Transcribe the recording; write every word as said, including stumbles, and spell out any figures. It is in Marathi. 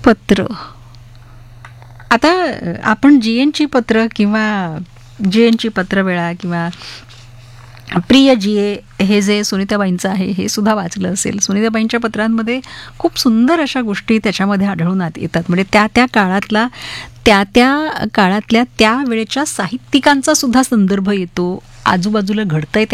पत्र. आता आपण जी एनची पत्र किंवा जी एनची पत्रवेळा किंवा प्रिय जिये हे जे सुनीताबाईंचं आहे हे सुद्धा वाचलं असेल. सुनीताबाईंच्या पत्रांमध्ये खूप सुंदर अशा गोष्टी त्याच्यामध्ये आढळून येतात. म्हणजे त्या त्या काळातला त्या त्या काळातल्या त्या वेळेच्या साहित्यिकांचा सुद्धा संदर्भ येतो. आजूबाजूला घडतंय